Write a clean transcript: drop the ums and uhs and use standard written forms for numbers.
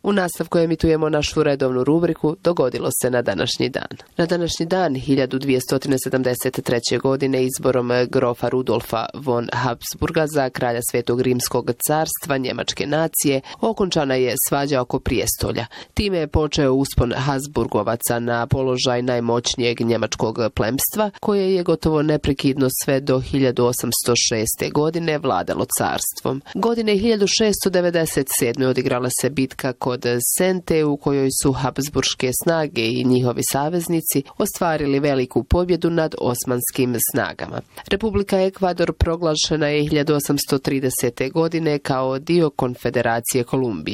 U nastavku emitujemo našu redovnu rubriku Dogodilo se na današnji dan. Na današnji dan 1273. godine izborom grofa Rudolfa von Habsburga za kralja Svetog Rimskog carstva njemačke nacije okončana je svađa oko prijestolja. Time je počeo uspon Habsburgovaca na položaj najmoćnijeg njemačkog plemstva koje je gotovo neprekidno sve do 1806. godine vladalo carstvom. Godine 1697. odigrala se bitka kod Sente u kojoj su habsburške snage i njihovi saveznici ostvarili veliku pobjedu nad osmanskim snagama. Republika Ekvador proglašena je 1830. godine kao dio Konfederacije Kolumbije.